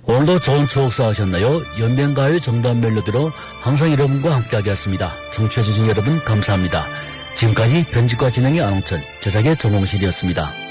오늘도 좋은 추억 쌓으셨나요? 연변가요의 정답 멜로디로 항상 여러분과 함께하겠습니다. 청취해주신 여러분 감사합니다. 지금까지 편집과 진행의 안홍천, 제작의 정홍실이었습니다.